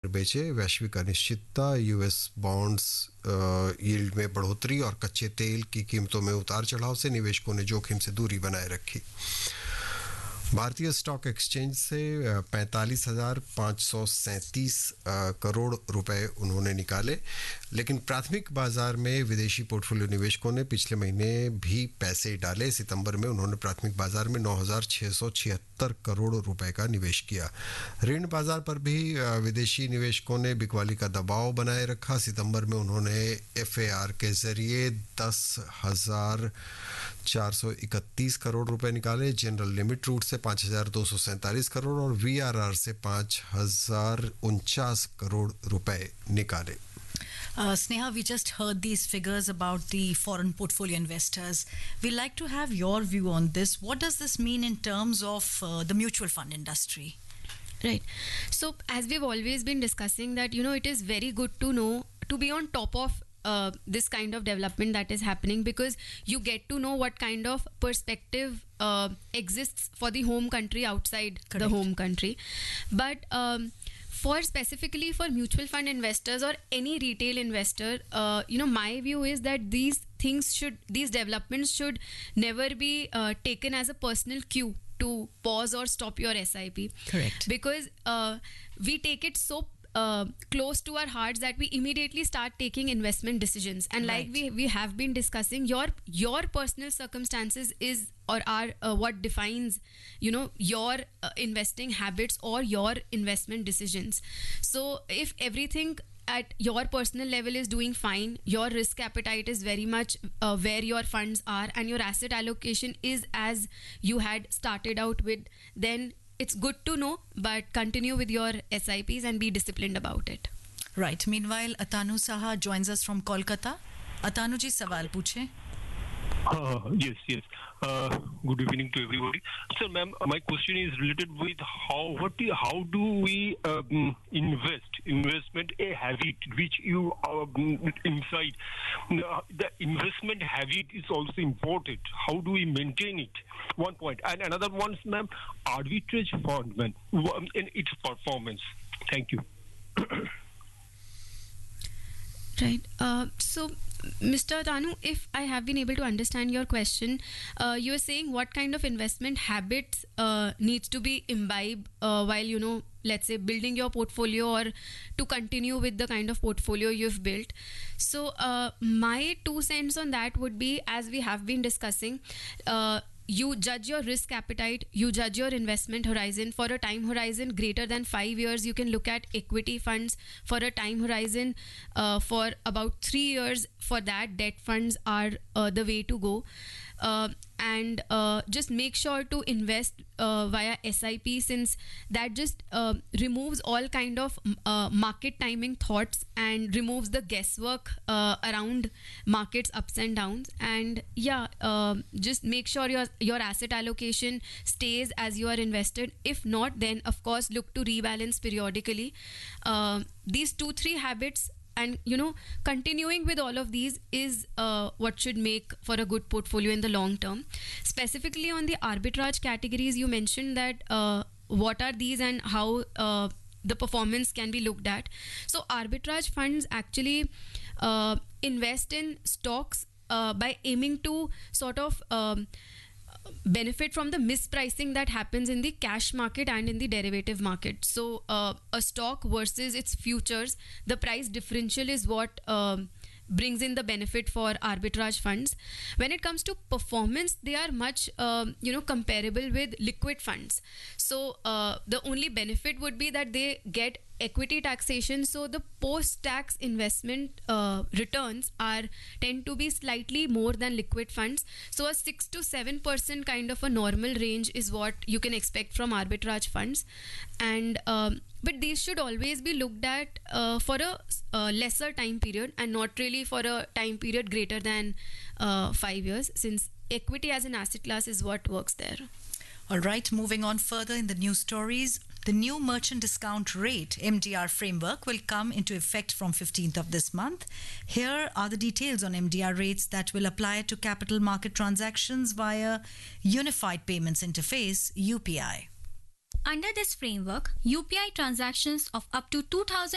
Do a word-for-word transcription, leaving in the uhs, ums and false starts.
बेचे, वैश्विक अनिश्चितता, यूएस बॉन्ड्स यील्ड में बढ़ोतरी और कच्चे तेल की कीमतों में उतार चढ़ाव से निवेशकों ने जोखिम से दूरी बनाए रखी। भारतीय स्टॉक एक्सचेंज से पैंतालीस हजार पाँच सौ सैंतीस करोड़ रुपए उन्होंने निकाले, लेकिन प्राथमिक बाजार में विदेशी पोर्टफोलियो निवेशकों ने पिछले महीने भी पैसे डाले। सितंबर में उन्होंने प्राथमिक बाजार में नौ हजार छः सौ छिहत्तर करोड़ रुपए का निवेश किया। ऋण बाजार पर भी विदेशी निवेशकों ने बिकवाली का दबाव बनाए रखा। सितंबर में उन्होंने एफ ए आर के जरिए दस हजार चार सौ इकतीस करोड़ रुपए निकाले। जनरल लिमिट रूट से पाँच हजार दो सौ सैंतालीस करोड़ और वी आर आर से पाँच हजार उनचास करोड़ रुपए निकाले। Uh, Sneha, we just heard these figures about the foreign portfolio investors. We'd like to have your view on this. What does this mean in terms of uh, the mutual fund industry? Right. So, as we've always been discussing that, you know, it is very good to know, to be on top of uh, this kind of development that is happening, because you get to know what kind of perspective uh, exists for the home country outside Correct. The home country. But um, for specifically for mutual fund investors or any retail investor, uh, you know, my view is that these things should, these developments should never be uh, taken as a personal cue to pause or stop your S I P. Correct. Because uh, we take it so uh, close to our hearts that we immediately start taking investment decisions. And Right. like we we have been discussing, your your personal circumstances is or are uh, what defines, you know, your uh, investing habits or your investment decisions. So if everything at your personal level is doing fine, your risk appetite is very much uh, where your funds are, and your asset allocation is as you had started out with, then it's good to know, but continue with your S I Ps and be disciplined about it. Right. Meanwhile, Atanu Saha joins us from Kolkata. Atanu ji, sawal पूछे. Uh, yes, yes. Uh, good evening to everybody. So, ma'am, my question is related with how what do, how do we um, invest investment a habit which you um, inside uh, the investment habit is also important. How do we maintain it? One point, and another one, ma'am, arbitrage fund, man, in its performance. Thank you. Right. Uh, so, Mister Tanu, if I have been able to understand your question, uh, you are saying what kind of investment habits uh, needs to be imbibed uh, while, you know, let's say building your portfolio or to continue with the kind of portfolio you've built. So, uh, my two cents on that would be, as we have been discussing, uh, you judge your risk appetite, you judge your investment horizon. For a time horizon greater than five years, you can look at equity funds. For a time horizon uh, for about three years, for that, debt funds are uh, the way to go. Uh, and uh, just make sure to invest uh, via S I P, since that just uh, removes all kind of uh, market timing thoughts and removes the guesswork uh, around markets ups and downs. And yeah, uh, just make sure your your asset allocation stays as you are invested. If not, then of course look to rebalance periodically. Uh, these two three habits, and you know, continuing with all of these is uh, what should make for a good portfolio in the long term. Specifically on the arbitrage categories, you mentioned that uh, what are these and how uh, the performance can be looked at. So arbitrage funds actually uh, invest in stocks uh, by aiming to sort of um, benefit from the mispricing that happens in the cash market and in the derivative market. So uh, a stock versus its futures, the price differential is what um, brings in the benefit for arbitrage funds. When it comes to performance, they are much um, you know, comparable with liquid funds. So uh, the only benefit would be that they get equity taxation, so the post-tax investment uh, returns are tend to be slightly more than liquid funds. So a six to seven percent kind of a normal range is what you can expect from arbitrage funds. And um, but these should always be looked at uh, for a uh, lesser time period and not really for a time period greater than uh, five years, since equity as an asset class is what works there. All right, moving on further in the news stories. The new merchant discount rate M D R framework will come into effect from fifteenth of this month. Here are the details on M D R rates that will apply to capital market transactions via Unified Payments Interface, U P I. Under this framework, U P I transactions of up to two thousand